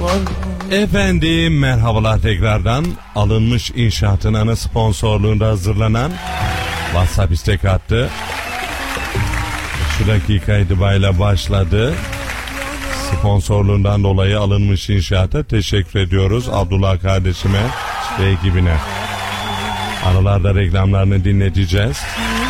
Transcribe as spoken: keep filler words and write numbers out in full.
Efendim merhabalar tekrardan. Alınmış İnşaat'ın ana sponsorluğunda hazırlanan WhatsApp istek hattı şu dakika itibariyle başladı. Sponsorluğundan dolayı Alınmış İnşaat'a teşekkür ediyoruz Abdullah kardeşime ve ekibine. Aralarda reklamlarını dinleteceğiz.